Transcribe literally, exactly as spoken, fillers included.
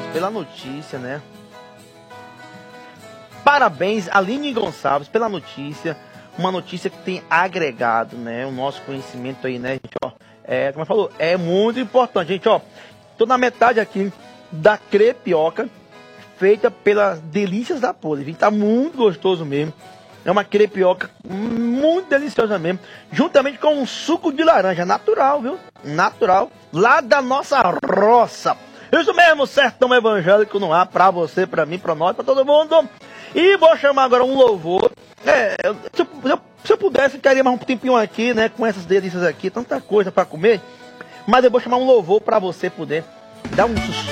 pela notícia, né? Parabéns, Aline Gonçalves, pela notícia. Uma notícia que tem agregado, né? O nosso conhecimento aí, né, gente? Ó, é, como eu falou, é muito importante, gente. Ó, tô na metade aqui da crepioca feita pelas Delícias da Poli. Gente, tá muito gostoso mesmo. É uma crepioca muito deliciosa mesmo. Juntamente com um suco de laranja natural, viu? Natural. Lá da nossa roça. Isso mesmo, sertão evangélico no ar. Pra você, pra mim, pra nós, pra todo mundo. E vou chamar agora um louvor. É, se, eu, se eu pudesse, eu ficaria mais um tempinho aqui, né? Com essas delícias aqui. Tanta coisa pra comer. Mas eu vou chamar um louvor pra você poder dar um sucesso.